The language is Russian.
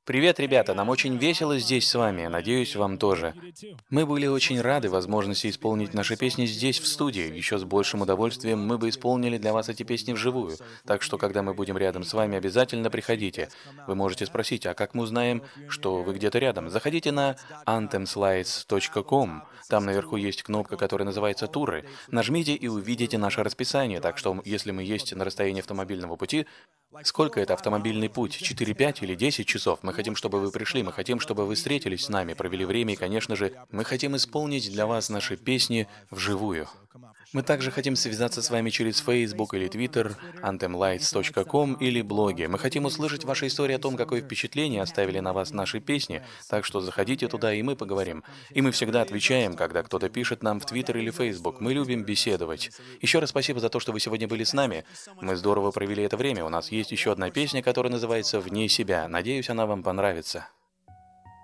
Привет, ребята! Нам очень весело здесь с вами. Надеюсь, вам тоже. Мы были очень рады возможности исполнить наши песни здесь, в студии. Еще с большим удовольствием мы бы исполнили для вас эти песни вживую. Так что, когда мы будем рядом с вами, обязательно приходите. Вы можете спросить, а как мы узнаем, что вы где-то рядом? Заходите на anthemslides.com. Там наверху есть кнопка, которая называется «Туры». Нажмите и увидите наше расписание. Так что, если мы есть на расстоянии автомобильного пути, сколько это автомобильный путь? 4, 5 или 10 часов? Мы хотим, чтобы вы пришли, мы хотим, чтобы вы встретились с нами, провели время и, конечно же, мы хотим исполнить для вас наши песни вживую. Мы также хотим связаться с вами через Facebook или Twitter, anthemlights.com или блоги. Мы хотим услышать ваши истории о том, какое впечатление оставили на вас наши песни, так что заходите туда, и мы поговорим. И мы всегда отвечаем, когда кто-то пишет нам в Twitter или Facebook. Мы любим беседовать. Еще раз спасибо за то, что вы сегодня были с нами. Мы здорово провели это время. У нас есть еще одна песня, которая называется «Вне себя». Надеюсь, она вам понравится.